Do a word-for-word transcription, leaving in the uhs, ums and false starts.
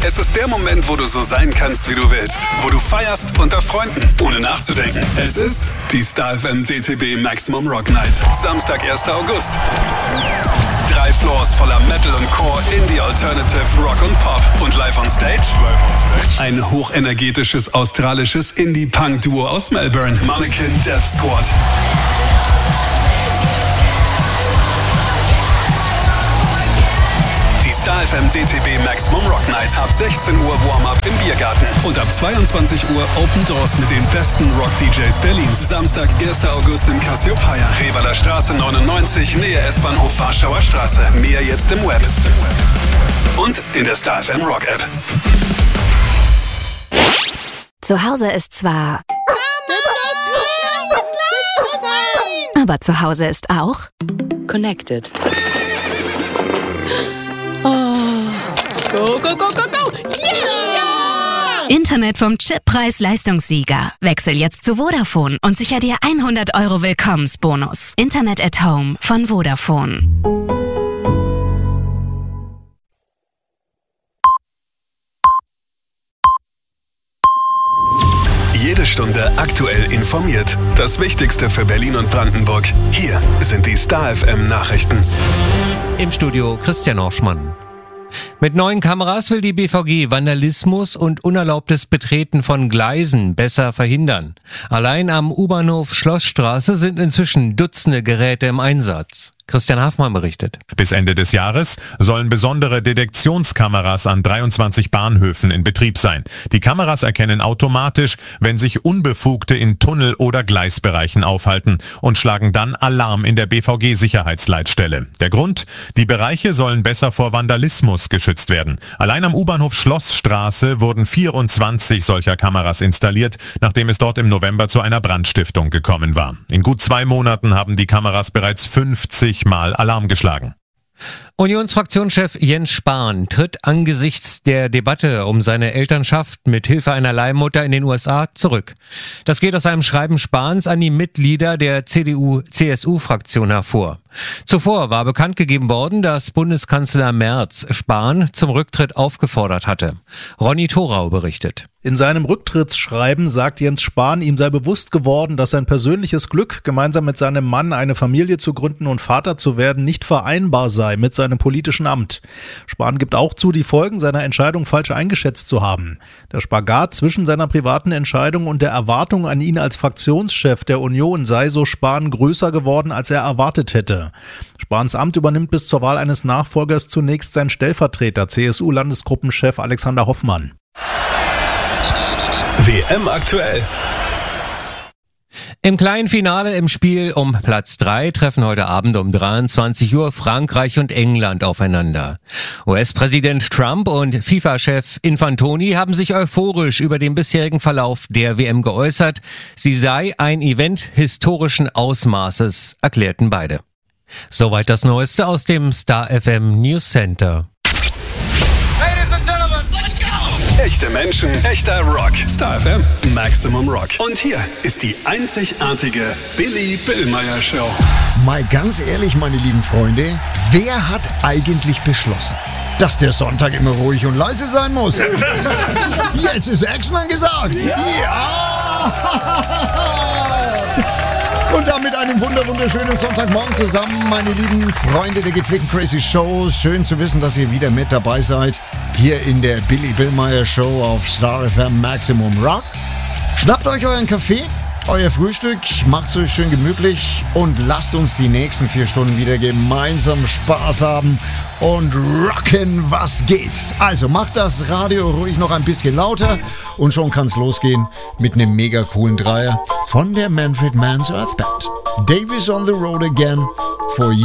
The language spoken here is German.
Es ist der Moment, wo du so sein kannst, wie du willst. Wo du feierst unter Freunden, ohne nachzudenken. Es ist die Star F M D T B Maximum Rock Night. Samstag, erster August. Drei Floors voller Metal und Core, Indie, Alternative, Rock und Pop. Und live on stage? Ein hochenergetisches australisches Indie-Punk-Duo aus Melbourne. Mannequin Death Squad. Star F M D T B Maximum Rock Night. Ab sechzehn Uhr Warm-Up im Biergarten. Und ab zweiundzwanzig Uhr Open Doors mit den besten Rock-D Js Berlins. Samstag, erster August im Cassiopeia. Revaler Straße neunundneunzig, Nähe S-Bahnhof Warschauer Straße. Mehr jetzt im Web. Und in der Star F M Rock App. Zu Hause ist zwar... Aber zu Hause ist auch... Connected. Oh. Go, go, go, go, go! Yeah! Internet vom Chip Preis-Leistungssieger. Wechsel jetzt zu Vodafone und sicher dir hundert Euro Willkommensbonus. Internet at Home von Vodafone. Jede Stunde aktuell informiert. Das Wichtigste für Berlin und Brandenburg. Hier sind die Star F M Nachrichten. Im Studio Christian Orschmann. Mit neuen Kameras will die B V G Vandalismus und unerlaubtes Betreten von Gleisen besser verhindern. Allein am U-Bahnhof Schlossstraße sind inzwischen Dutzende Geräte im Einsatz. Christian Hafmann berichtet. Bis Ende des Jahres sollen besondere Detektionskameras an dreiundzwanzig Bahnhöfen in Betrieb sein. Die Kameras erkennen automatisch, wenn sich Unbefugte in Tunnel- oder Gleisbereichen aufhalten und schlagen dann Alarm in der B V G-Sicherheitsleitstelle. Der Grund? Die Bereiche sollen besser vor Vandalismus geschützt werden. Allein am U-Bahnhof Schlossstraße wurden vierundzwanzig solcher Kameras installiert, nachdem es dort im November zu einer Brandstiftung gekommen war. In gut zwei Monaten haben die Kameras bereits fünfzig Mal Alarm geschlagen. Unionsfraktionschef Jens Spahn tritt angesichts der Debatte um seine Elternschaft mit Hilfe einer Leihmutter in den U S A zurück. Das geht aus einem Schreiben Spahns an die Mitglieder der C D U-C S U-Fraktion hervor. Zuvor war bekannt gegeben worden, dass Bundeskanzler Merz Spahn zum Rücktritt aufgefordert hatte. Ronny Thorau berichtet. In seinem Rücktrittsschreiben sagt Jens Spahn, ihm sei bewusst geworden, dass sein persönliches Glück, gemeinsam mit seinem Mann eine Familie zu gründen und Vater zu werden, nicht vereinbar sei mit seinem politischen Amt. Spahn gibt auch zu, die Folgen seiner Entscheidung falsch eingeschätzt zu haben. Der Spagat zwischen seiner privaten Entscheidung und der Erwartung an ihn als Fraktionschef der Union sei, so Spahn, größer geworden, als er erwartet hätte. Spahns Amt übernimmt bis zur Wahl eines Nachfolgers zunächst sein Stellvertreter, C S U-Landesgruppenchef Alexander Hoffmann. W M aktuell. Im kleinen Finale im Spiel um Platz drei treffen heute Abend um dreiundzwanzig Uhr Frankreich und England aufeinander. U S-Präsident Trump und FIFA-Chef Infantoni haben sich euphorisch über den bisherigen Verlauf der W M geäußert. Sie sei ein Event historischen Ausmaßes, erklärten beide. Soweit das Neueste aus dem Star F M News Center. Ladies and Gentlemen, let's go! Echte Menschen, echter Rock. Star F M, Maximum Rock. Und hier ist die einzigartige Billy Billmeyer Show. Mal ganz ehrlich, meine lieben Freunde, wer hat eigentlich beschlossen, dass der Sonntag immer ruhig und leise sein muss? Jetzt ist X-Man gesagt. Ja! ja. Und damit einen wunder wunderschönen Sonntagmorgen zusammen, meine lieben Freunde der gepflegten Crazy Show. Schön zu wissen, dass ihr wieder mit dabei seid, hier in der Billy Billmeyer Show auf Star F M Maximum Rock. Schnappt euch euren Kaffee, euer Frühstück, macht's euch schön gemütlich und lasst uns die nächsten vier Stunden wieder gemeinsam Spaß haben und rocken, was geht. Also macht das Radio ruhig noch ein bisschen lauter und schon kann's losgehen mit einem mega coolen Dreier von der Manfred Mann's Earth Band. Davis on the road again for you.